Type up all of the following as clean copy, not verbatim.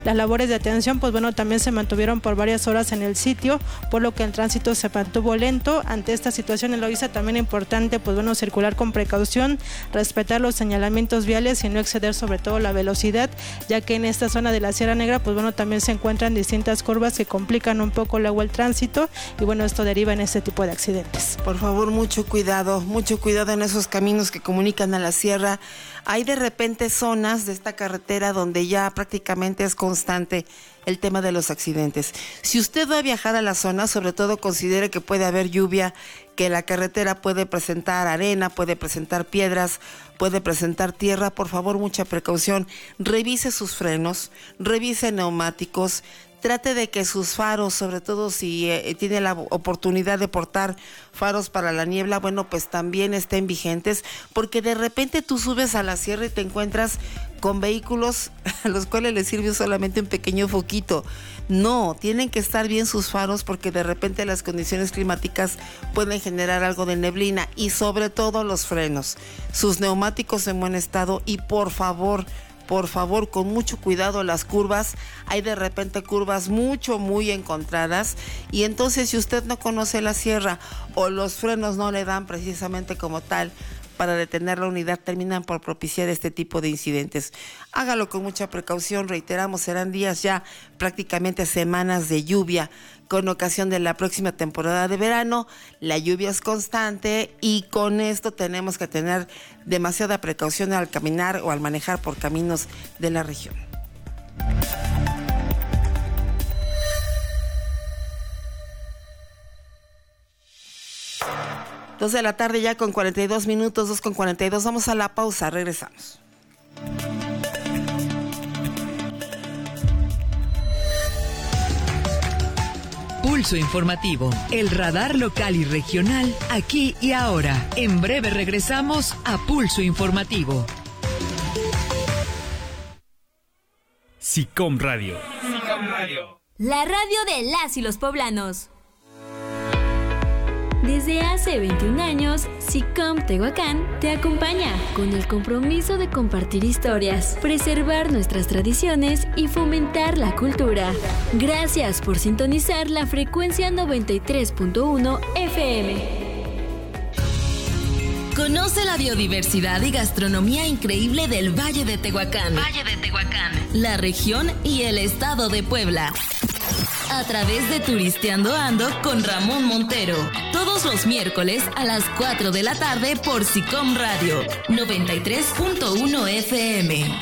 Las labores de atención, pues bueno, también se mantuvieron por varias horas en el sitio, por lo que el tránsito se mantuvo lento. Ante esta situación en Loíza también es importante, pues bueno, circular con precaución, respetar los señalamientos viales y no exceder sobre todo la velocidad, ya que en esta zona de la Sierra Negra, pues bueno, también se encuentran distintas curvas que complican un poco luego el tránsito y bueno, esto deriva en este tipo de accidentes. Por favor, mucho cuidado en esos caminos que comunican a la sierra. Hay de repente zonas de esta carretera donde ya prácticamente es constante el tema de los accidentes. Si usted va a viajar a la zona, sobre todo considere que puede haber lluvia, que la carretera puede presentar arena, puede presentar piedras, puede presentar tierra. Por favor, mucha precaución. Revise sus frenos, revise neumáticos. Trate de que sus faros, sobre todo si tiene la oportunidad de portar faros para la niebla, bueno, pues también estén vigentes, porque de repente tú subes a la sierra y te encuentras con vehículos a los cuales les sirve solamente un pequeño foquito. No, tienen que estar bien sus faros porque de repente las condiciones climáticas pueden generar algo de neblina y sobre todo los frenos, sus neumáticos en buen estado y por favor, con mucho cuidado las curvas. Hay de repente curvas muy encontradas y entonces si usted no conoce la sierra o los frenos no le dan precisamente como tal para detener la unidad, terminan por propiciar este tipo de incidentes. Hágalo con mucha precaución, reiteramos, serán días ya prácticamente semanas de lluvia con ocasión de la próxima temporada de verano. La lluvia es constante y con esto tenemos que tener demasiada precaución al caminar o al manejar por caminos de la región. Dos de la tarde ya con 42 minutos, 2:42. Vamos a la pausa, regresamos. Pulso Informativo, el radar local y regional, aquí y ahora. En breve regresamos a Pulso Informativo. SICOM Radio. La radio de las y los poblanos. Desde hace 21 años, SICOM Tehuacán te acompaña con el compromiso de compartir historias, preservar nuestras tradiciones y fomentar la cultura. Gracias por sintonizar la frecuencia 93.1 FM. Conoce la biodiversidad y gastronomía increíble del Valle de Tehuacán, la región y el estado de Puebla. A través de Turisteando Ando con Ramón Montero. Todos los miércoles a las 4 de la tarde por SICOM Radio 93.1 FM.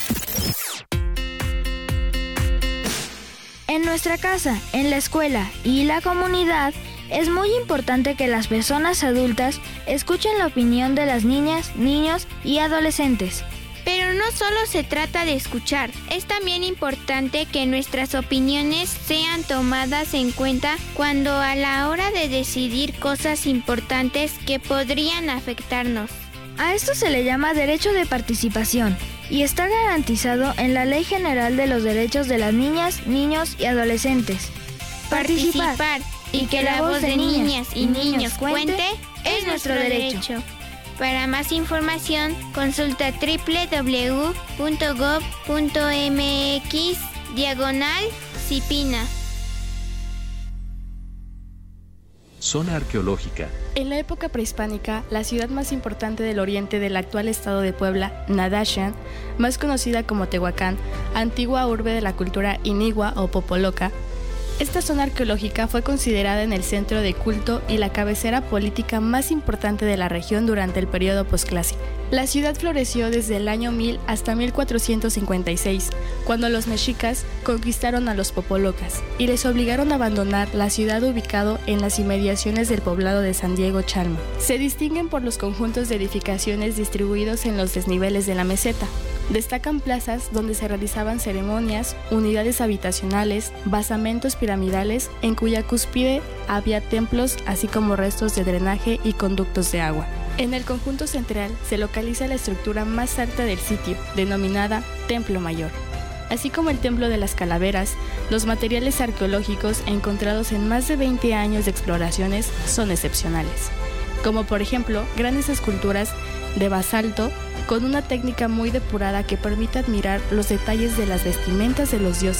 En nuestra casa, en la escuela y la comunidad, es muy importante que las personas adultas escuchen la opinión de las niñas, niños y adolescentes. Pero no solo se trata de escuchar, es también importante que nuestras opiniones sean tomadas en cuenta cuando a la hora de decidir cosas importantes que podrían afectarnos. A esto se le llama derecho de participación y está garantizado en la Ley General de los Derechos de las Niñas, Niños y Adolescentes. Participar y que la voz de niñas y niños cuente es nuestro derecho. Para más información, consulta www.gov.mx/Cipina. Zona arqueológica. En la época prehispánica, la ciudad más importante del oriente del actual estado de Puebla, Nadashan, más conocida como Tehuacán, antigua urbe de la cultura inigua o popoloca, esta zona arqueológica fue considerada en el centro de culto y la cabecera política más importante de la región durante el periodo posclásico. La ciudad floreció desde el año 1000 hasta 1456, cuando los mexicas conquistaron a los popolocas y les obligaron a abandonar la ciudad ubicado en las inmediaciones del poblado de San Diego Chalma. Se distinguen por los conjuntos de edificaciones distribuidos en los desniveles de la meseta. Destacan plazas donde se realizaban ceremonias, unidades habitacionales, basamentos piramidales en cuya cúspide había templos, así como restos de drenaje y conductos de agua. En el conjunto central se localiza la estructura más alta del sitio, denominada Templo Mayor. Así como el Templo de las Calaveras, los materiales arqueológicos encontrados en más de 20 años de exploraciones son excepcionales, como por ejemplo grandes esculturas de basalto con una técnica muy depurada que permite admirar los detalles de las vestimentas de los dioses